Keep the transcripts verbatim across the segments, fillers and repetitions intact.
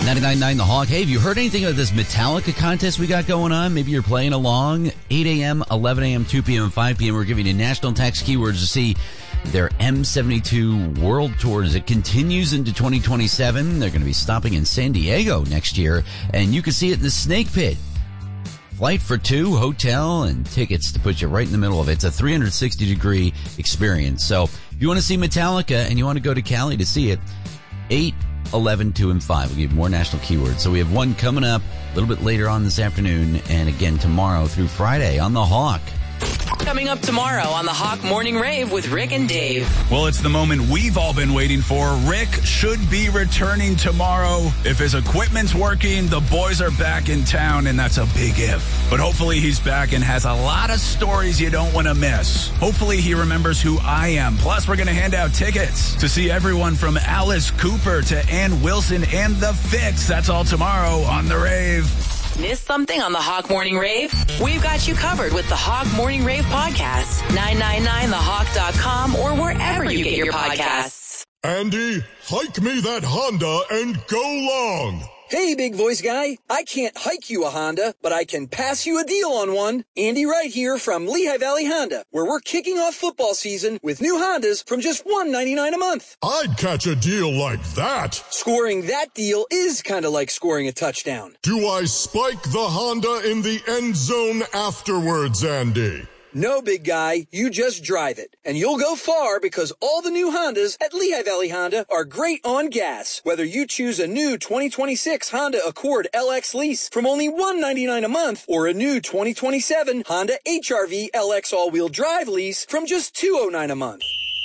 ninety-nine point nine The Hawk. Hey, have you heard anything about this Metallica contest we got going on? Maybe you're playing along. eight a.m., eleven a.m., two p.m., and five p.m. We're giving you national text keywords to see their M seventy-two World Tour as it continues into twenty twenty-seven. They're going to be stopping in San Diego next year, and you can see it in the Snake Pit. Flight for two, hotel, and tickets to put you right in the middle of it. It's a three hundred sixty degree experience. So if you want to see Metallica and you want to go to Cali to see it, eight, eleven, two, and five. We'll give more national keywords. So we have one coming up a little bit later on this afternoon, and again tomorrow through Friday on The Hawk. Coming up tomorrow on the Hawk Morning Rave with Rick and Dave. Well, it's the moment we've all been waiting for. Rick should be returning tomorrow. If his equipment's working, the boys are back in town, and that's a big if. But hopefully he's back and has a lot of stories you don't want to miss. Hopefully he remembers who I am. Plus, we're going to hand out tickets to see everyone from Alice Cooper to Ann Wilson and The Fix. That's all tomorrow on The Rave. Miss something on the Hawk Morning Rave? We've got you covered with the Hawk Morning Rave podcast. nine nine nine the hawk dot com or wherever you get your podcasts. Andy, hike me that Honda and go long. Hey, big voice guy. I can't hike you a Honda, but I can pass you a deal on one. Andy Wright here from Lehigh Valley Honda, where we're kicking off football season with new Hondas from just one hundred ninety-nine dollars a month. I'd catch a deal like that. Scoring that deal is kind of like scoring a touchdown. Do I spike the Honda in the end zone afterwards, Andy? No, big guy, you just drive it. And you'll go far because all the new Hondas at Lehigh Valley Honda are great on gas. Whether you choose a new twenty twenty-six Honda Accord L X lease from only one hundred ninety-nine dollars a month or a new twenty twenty-seven Honda H R V L X all-wheel drive lease from just two hundred nine dollars a month.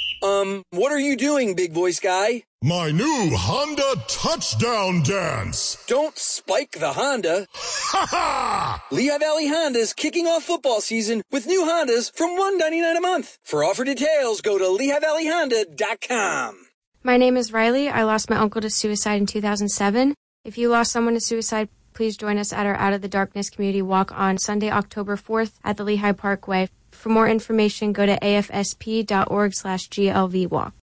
Um, what are you doing, big voice guy? My new Honda touchdown dance. Don't spike the Honda. Ha ha! Lehigh Valley Honda's kicking off football season with new Hondas from one hundred ninety-nine dollars a month. For offer details, go to lehigh valley honda dot com. My name is Riley. I lost my uncle to suicide in two thousand seven. If you lost someone to suicide, please join us at our Out of the Darkness community walk on Sunday, October fourth at the Lehigh Parkway. For more information, go to a f s p dot org slash G L V walk.